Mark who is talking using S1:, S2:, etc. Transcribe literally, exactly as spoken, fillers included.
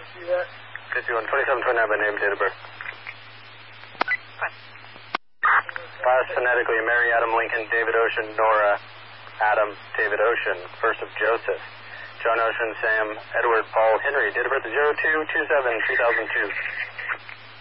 S1: fifty-one twenty-seven twenty-nine by name, date of birth. Pass phonetically, Mary, Adam, Lincoln, David Ocean, Nora, Adam, David Ocean. First of Joseph. John Ocean, Sam, Edward, Paul, Henry. Date of birth zero two two seven two thousand two.